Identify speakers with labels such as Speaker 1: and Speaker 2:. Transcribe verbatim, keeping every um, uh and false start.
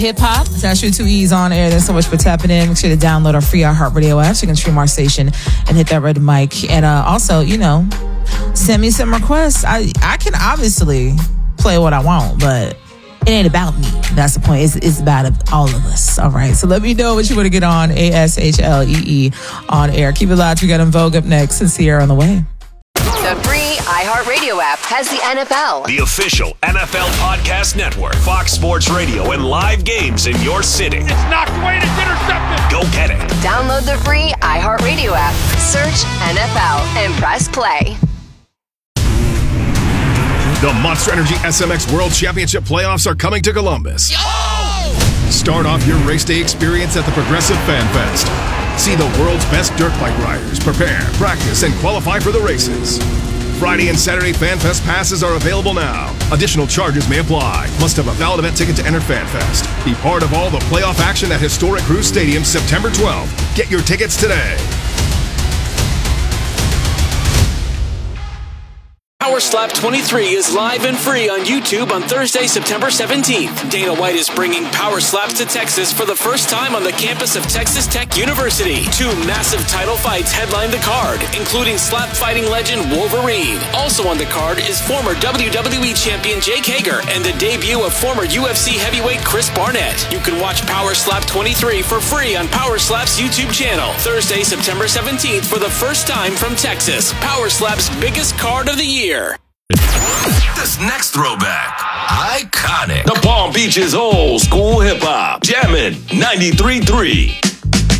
Speaker 1: Hip hop. That's your two E's on air. Thanks so much for tapping in. Make sure to download our free iHeartRadio app so you can stream our station and hit that red mic. And uh, also, you know, send me some requests. I, I can obviously play what I want, but it ain't about me. That's the point. It's, it's about all of us. All right. So let me know what you want to get on. A S H L E E on air. Keep it loud. We got In Vogue up next and Sierra on the way.
Speaker 2: The free iHeartRadio app has the N F L,
Speaker 3: the official N F L podcast network, Fox Sports Radio, and live games in your city.
Speaker 4: It's knocked away and it's intercepted.
Speaker 3: Go get it.
Speaker 2: Download the free iHeartRadio app, search N F L, and press play.
Speaker 5: The Monster Energy S M X World Championship playoffs are coming to Columbus.
Speaker 4: Oh!
Speaker 5: Start off your race day experience at the Progressive Fan Fest. See the world's best dirt bike riders prepare, practice, and qualify for the races. Friday and Saturday Fan Fest passes are available now. Additional charges may apply. Must have a valid event ticket to enter Fan Fest. Be part of all the playoff action at historic Crew Stadium September twelfth. Get your tickets today.
Speaker 6: Power Slap twenty-three is live and free on YouTube on Thursday, September seventeenth. Dana White is bringing Power Slaps to Texas for the first time on the campus of Texas Tech University. Two massive title fights headline the card, including slap fighting legend Wolverine. Also on the card is former W W E champion Jake Hager and the debut of former U F C heavyweight Chris Barnett. You can watch Power Slap twenty-three for free on Power Slap's YouTube channel. Thursday, September seventeenth for the first time from Texas. Power Slap's biggest card of the year.
Speaker 7: This next throwback, iconic.
Speaker 8: The Palm Beach's old school hip hop. Jammin' ninety-three point three.